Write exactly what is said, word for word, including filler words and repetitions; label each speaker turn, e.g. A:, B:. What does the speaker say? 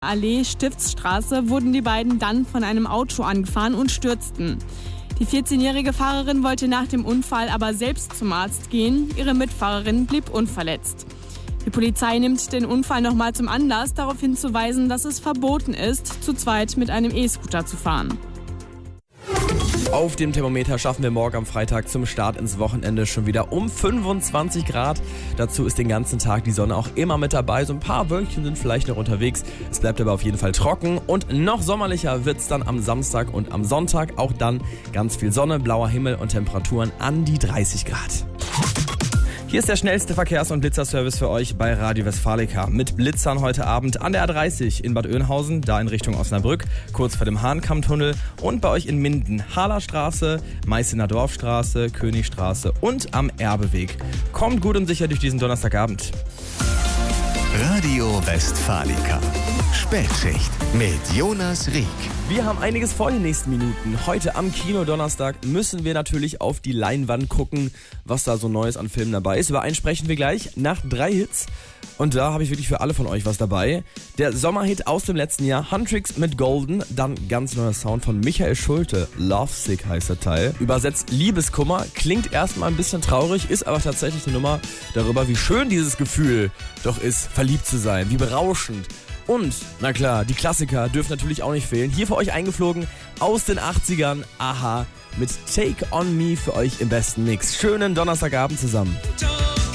A: Allee Stiftsstraße wurden die beiden dann von einem Auto angefahren und stürzten. Die vierzehnjährige Fahrerin wollte nach dem Unfall aber selbst zum Arzt gehen. Ihre Mitfahrerin blieb unverletzt. Die Polizei nimmt den Unfall nochmal zum Anlass, darauf hinzuweisen, dass es verboten ist, zu zweit mit einem E-Scooter zu fahren.
B: Auf dem Thermometer schaffen wir morgen am Freitag zum Start ins Wochenende schon wieder um fünfundzwanzig Grad. Dazu ist den ganzen Tag die Sonne auch immer mit dabei. So ein paar Wölkchen sind vielleicht noch unterwegs. Es bleibt aber auf jeden Fall trocken und noch sommerlicher wird es dann am Samstag und am Sonntag. Auch dann ganz viel Sonne, blauer Himmel und Temperaturen an die dreißig Grad. Hier ist der schnellste Verkehrs- und Blitzerservice für euch bei Radio Westfalica. Mit Blitzern heute Abend an der A dreißig in Bad Oeynhausen, da in Richtung Osnabrück, kurz vor dem Hahnkammtunnel. Und bei euch in Minden, Halerstraße, Meißener Dorfstraße, Königstraße und am Erbeweg. Kommt gut und sicher durch diesen Donnerstagabend.
C: Radio Westfalica. Spätschicht mit Jonas Rieck.
B: Wir haben einiges vor den nächsten Minuten. Heute am Kino-Donnerstag müssen wir natürlich auf die Leinwand gucken, was da so Neues an Filmen dabei ist. Über einen sprechen wir gleich nach drei Hits. Und da habe ich wirklich für alle von euch was dabei. Der Sommerhit aus dem letzten Jahr, Huntrix mit Golden. Dann ganz neuer Sound von Michael Schulte. Lovesick heißt der Teil. Übersetzt Liebeskummer. Klingt erstmal ein bisschen traurig, ist aber tatsächlich eine Nummer darüber, wie schön dieses Gefühl doch ist, verliebt zu sein. Wie berauschend. Und, na klar, die Klassiker dürfen natürlich auch nicht fehlen. Hier für euch eingeflogen aus den achtzigern. Aha, mit Take On Me für euch im besten Mix. Schönen Donnerstagabend zusammen.